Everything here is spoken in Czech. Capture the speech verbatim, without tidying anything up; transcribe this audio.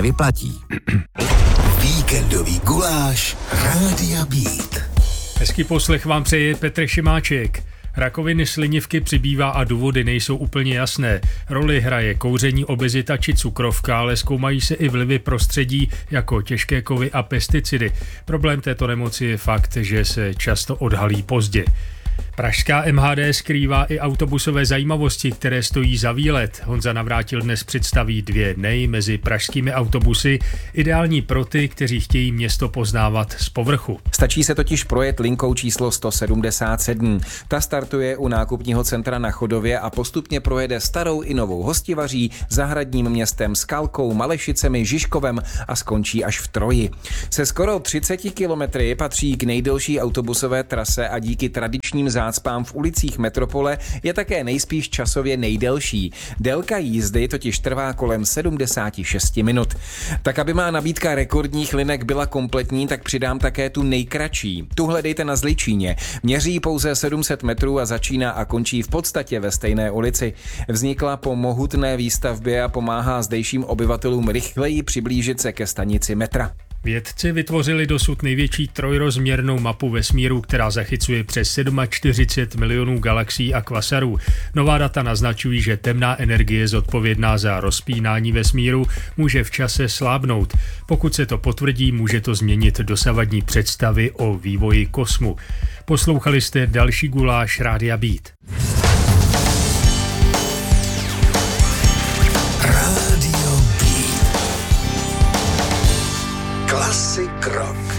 se vyplatí. Víkendový guláš Rádia Beat. Hezký poslech vám přeje Petr Šimáček. Rakoviny slinivky přibývá a důvody nejsou úplně jasné. Roli hraje kouření, obezita či cukrovka, ale zkoumají se i vlivy prostředí jako těžké kovy a pesticidy. Problém této nemoci je fakt, že se často odhalí pozdě. Pražská M H D skrývá i autobusové zajímavosti, které stojí za výlet. Honza Navrátil dnes představí dvě nej mezi pražskými autobusy, ideální pro ty, kteří chtějí město poznávat z povrchu. Stačí se totiž projet linkou číslo sto sedmdesát sedm. Ta startuje u nákupního centra na Chodově a postupně projede starou i novou Hostivaří, zahradním městem Skalkou, Malešicemi, Žižkovem a skončí až v Troji. Se skoro třiceti kilometry patří k nejdelší autobusové trase a díky tradičním zácpám v ulicích metropole je také nejspíš časově nejdelší. Délka jízdy totiž trvá kolem sedmdesát šest minut. Tak aby má nabídka rekordních linek byla kompletní, tak přidám také tu nejkratší. Tu hledejte na Zličíně. Měří pouze sedm set metrů a začíná a končí v podstatě ve stejné ulici. Vznikla po mohutné výstavbě a pomáhá zdejším obyvatelům rychleji přiblížit se ke stanici metra. Vědci vytvořili dosud největší trojrozměrnou mapu vesmíru, která zachycuje přes čtyřicet sedm milionů galaxií a kvasarů. Nová data naznačují, že temná energie zodpovědná za rozpínání vesmíru může v čase slábnout. Pokud se to potvrdí, může to změnit dosavadní představy o vývoji kosmu. Poslouchali jste další guláš Rádia Beat. Rádio Beat. Klasik rock.